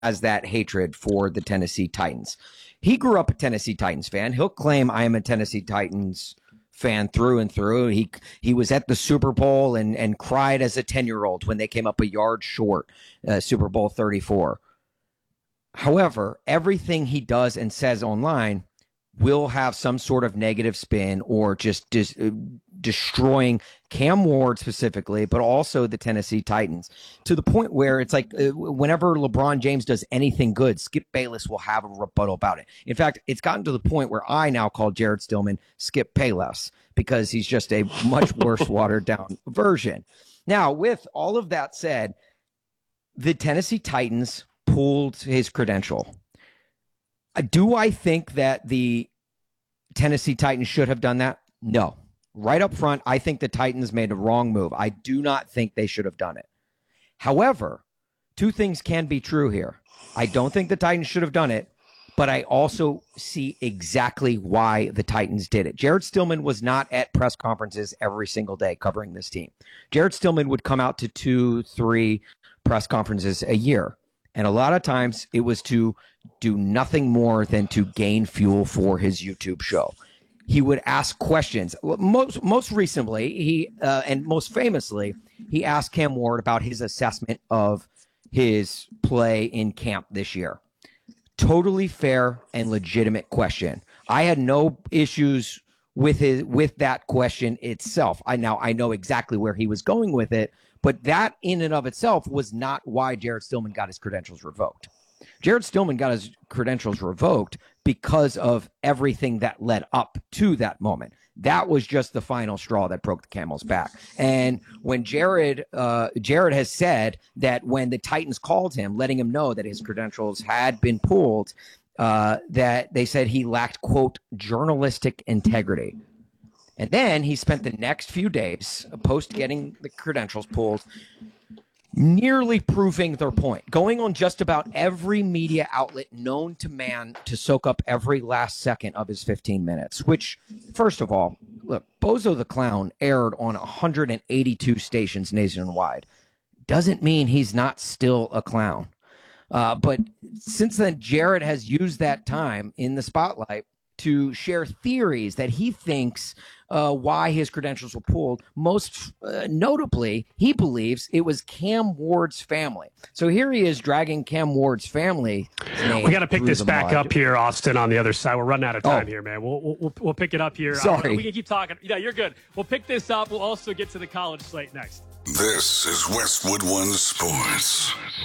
has that hatred for the Tennessee Titans. He grew up a Tennessee Titans fan. He'll claim I am a Tennessee Titans fan through and through. He was at the Super Bowl and cried as a 10-year-old when they came up a yard short, Super Bowl 34. However, everything he does and says online will have some sort of negative spin or just destroying Cam Ward specifically, but also the Tennessee Titans, to the point where it's like whenever LeBron James does anything good, Skip Bayless will have a rebuttal about it. In fact, it's gotten to the point where I now call Jared Stillman Skip Payless because he's just a much worse watered down version. Now, with all of that said, the Tennessee Titans pulled his credential. Do I think that the Tennessee Titans should have done that? No. Right up front, I think the Titans made a wrong move. I do not think they should have done it. However, two things can be true here. I don't think the Titans should have done it, but I also see exactly why the Titans did it. Jared Stillman was not at press conferences every single day covering this team. Jared Stillman would come out to 2-3 press conferences a year. And a lot of times it was to do nothing more than to gain fuel for his YouTube show. He would ask questions. Most recently, and most famously, he asked Cam Ward about his assessment of his play in camp this year. Totally fair and legitimate question. I had no issues with that question itself. I know exactly where he was going with it, but that in and of itself was not why Jared Stillman got his credentials revoked. Jared Stillman got his credentials revoked because of everything that led up to that moment. That was just the final straw that broke the camel's back. And when Jared has said that when the Titans called him, letting him know that his credentials had been pulled, that they said he lacked, quote, journalistic integrity. And then he spent the next few days, post getting the credentials pulled, nearly proving their point, going on just about every media outlet known to man to soak up every last second of his 15 minutes, which, first of all, look, Bozo the Clown aired on 182 stations nationwide. Doesn't mean he's not still a clown. But since then, Jared has used that time in the spotlight to share theories that he thinks why his credentials were pulled. Most notably, he believes it was Cam Ward's family. So here he is dragging Cam Ward's family. We got to pick this back up here, Austin, on the other side. We're running out of time here, man. We'll pick it up here. Sorry. We can keep talking. Yeah, you're good. We'll pick this up. We'll also get to the college slate next. This is Westwood One Sports.